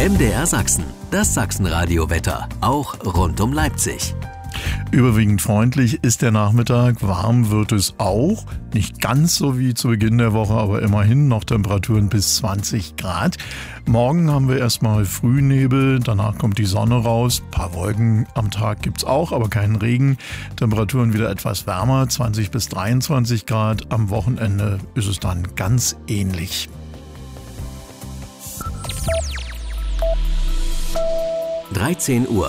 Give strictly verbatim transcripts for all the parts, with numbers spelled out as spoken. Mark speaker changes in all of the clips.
Speaker 1: M D R Sachsen, das Sachsenradio-Wetter, auch rund um Leipzig.
Speaker 2: Überwiegend freundlich ist der Nachmittag, warm wird es auch. Nicht ganz so wie zu Beginn der Woche, aber immerhin noch Temperaturen bis zwanzig Grad. Morgen haben wir erstmal Frühnebel, danach kommt die Sonne raus. Ein paar Wolken am Tag gibt es auch, aber keinen Regen. Temperaturen wieder etwas wärmer, zwanzig bis dreiundzwanzig Grad. Am Wochenende ist es dann ganz ähnlich.
Speaker 1: dreizehn Uhr.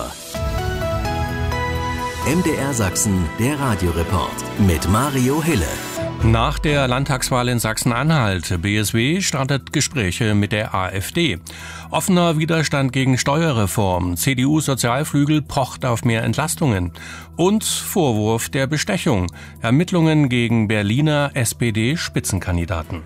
Speaker 1: M D R Sachsen, der Radioreport mit Mario Hille.
Speaker 3: Nach der Landtagswahl in Sachsen-Anhalt, B S W startet Gespräche mit der AfD. Offener Widerstand gegen Steuerreform, C D U-Sozialflügel pocht auf mehr Entlastungen. Und Vorwurf der Bestechung, Ermittlungen gegen Berliner S P D-Spitzenkandidaten.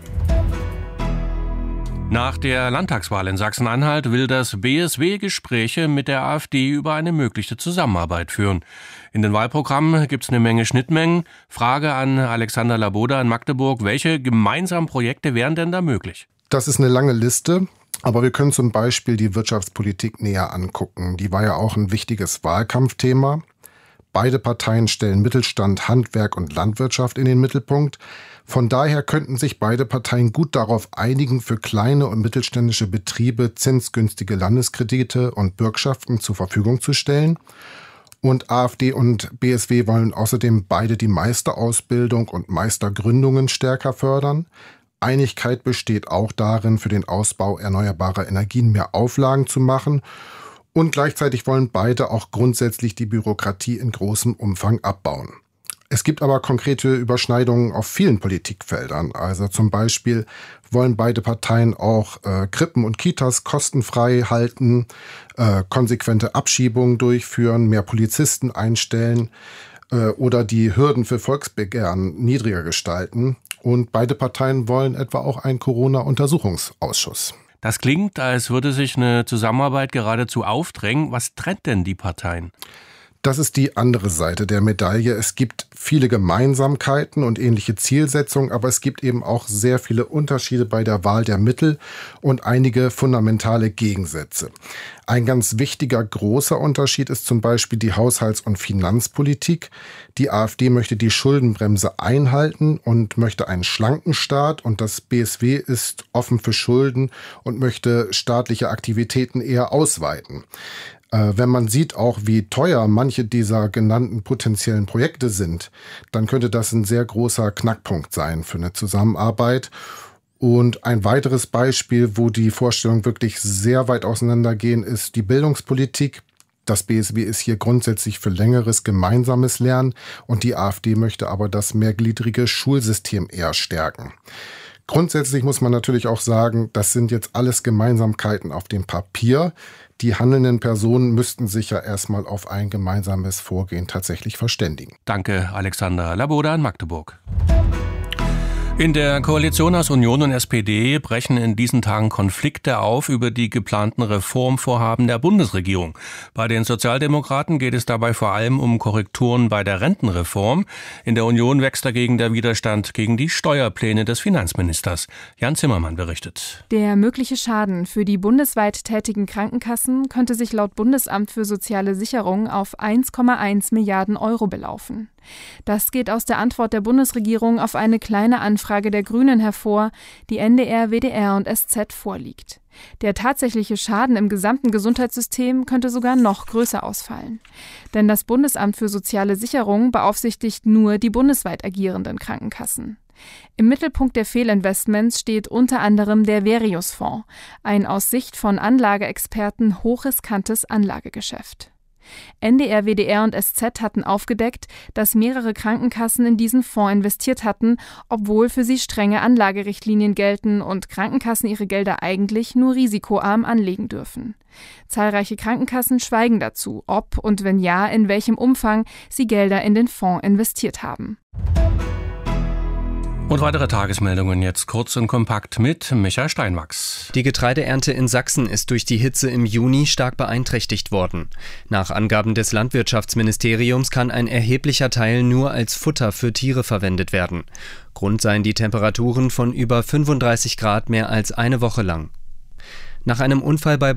Speaker 3: Nach der Landtagswahl in Sachsen-Anhalt will das B S W Gespräche mit der AfD über eine mögliche Zusammenarbeit führen. In den Wahlprogrammen gibt es eine Menge Schnittmengen. Frage an Alexander Laboda in Magdeburg. Welche gemeinsamen Projekte wären denn da möglich?
Speaker 4: Das ist eine lange Liste, aber wir können zum Beispiel die Wirtschaftspolitik näher angucken. Die war ja auch ein wichtiges Wahlkampfthema. Beide Parteien stellen Mittelstand, Handwerk und Landwirtschaft in den Mittelpunkt. Von daher könnten sich beide Parteien gut darauf einigen, für kleine und mittelständische Betriebe zinsgünstige Landeskredite und Bürgschaften zur Verfügung zu stellen. Und AfD und B S W wollen außerdem beide die Meisterausbildung und Meistergründungen stärker fördern. Einigkeit besteht auch darin, für den Ausbau erneuerbarer Energien mehr Auflagen zu machen. Und gleichzeitig wollen beide auch grundsätzlich die Bürokratie in großem Umfang abbauen. Es gibt aber konkrete Überschneidungen auf vielen Politikfeldern. Also zum Beispiel wollen beide Parteien auch äh, Krippen und Kitas kostenfrei halten, äh, konsequente Abschiebungen durchführen, mehr Polizisten einstellen äh, oder die Hürden für Volksbegehren niedriger gestalten. Und beide Parteien wollen etwa auch einen Corona-Untersuchungsausschuss.
Speaker 3: Das klingt, als würde sich eine Zusammenarbeit geradezu aufdrängen. Was trennt denn die Parteien?
Speaker 4: Das ist die andere Seite der Medaille. Es gibt viele Gemeinsamkeiten und ähnliche Zielsetzungen, aber es gibt eben auch sehr viele Unterschiede bei der Wahl der Mittel und einige fundamentale Gegensätze. Ein ganz wichtiger, großer Unterschied ist zum Beispiel die Haushalts- und Finanzpolitik. Die AfD möchte die Schuldenbremse einhalten und möchte einen schlanken Staat, und das B S W ist offen für Schulden und möchte staatliche Aktivitäten eher ausweiten. Wenn man sieht auch, wie teuer manche dieser genannten potenziellen Projekte sind, dann könnte das ein sehr großer Knackpunkt sein für eine Zusammenarbeit. Und ein weiteres Beispiel, wo die Vorstellungen wirklich sehr weit auseinandergehen, ist die Bildungspolitik. Das B S W ist hier grundsätzlich für längeres gemeinsames Lernen und die AfD möchte aber das mehrgliedrige Schulsystem eher stärken. Grundsätzlich muss man natürlich auch sagen, das sind jetzt alles Gemeinsamkeiten auf dem Papier. Die handelnden Personen müssten sich ja erstmal auf ein gemeinsames Vorgehen tatsächlich verständigen.
Speaker 3: Danke, Alexander Laboda in Magdeburg. In der Koalition aus Union und S P D brechen in diesen Tagen Konflikte auf über die geplanten Reformvorhaben der Bundesregierung. Bei den Sozialdemokraten geht es dabei vor allem um Korrekturen bei der Rentenreform. In der Union wächst dagegen der Widerstand gegen die Steuerpläne des Finanzministers. Jan Zimmermann berichtet.
Speaker 5: Der mögliche Schaden für die bundesweit tätigen Krankenkassen könnte sich laut Bundesamt für soziale Sicherung auf eins Komma eins Milliarden Euro belaufen. Das geht aus der Antwort der Bundesregierung auf eine kleine Anfrage der Grünen hervor, die N D R, W D R und S Z vorliegt. Der tatsächliche Schaden im gesamten Gesundheitssystem könnte sogar noch größer ausfallen. Denn das Bundesamt für soziale Sicherung beaufsichtigt nur die bundesweit agierenden Krankenkassen. Im Mittelpunkt der Fehlinvestments steht unter anderem der Verius-Fonds, ein aus Sicht von Anlageexperten hochriskantes Anlagegeschäft. N D R, W D R und S Z hatten aufgedeckt, dass mehrere Krankenkassen in diesen Fonds investiert hatten, obwohl für sie strenge Anlagerichtlinien gelten und Krankenkassen ihre Gelder eigentlich nur risikoarm anlegen dürfen. Zahlreiche Krankenkassen schweigen dazu, ob und wenn ja, in welchem Umfang sie Gelder in den Fonds investiert haben.
Speaker 3: Und weitere Tagesmeldungen jetzt kurz und kompakt mit Micha Steinwachs.
Speaker 6: Die Getreideernte in Sachsen ist durch die Hitze im Juni stark beeinträchtigt worden. Nach Angaben des Landwirtschaftsministeriums kann ein erheblicher Teil nur als Futter für Tiere verwendet werden. Grund seien die Temperaturen von über fünfunddreißig Grad mehr als eine Woche lang. Nach einem Unfall bei